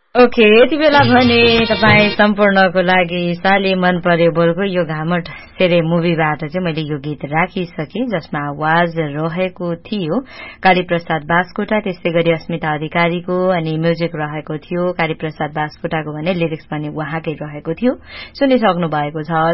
Okay, यति बेला भने तपाईँ सम्पूर्णको लागि साले मन पर्यो बोलको यो घामट सेरे मुभीबाट चाहिँ मैले यो गीत राखिसकेँ, जसमा आवाज रहेको थियो कालीप्रसाद बास्कोटा, त्यस्तै गरी अस्मिता अधिकारीको, अनि म्युजिक रहेको थियो कालीप्रसाद बास्कोटाको भने लिरिक्स पनि उहाँकै रहेको थियो। सुनिसक्नु भएको छ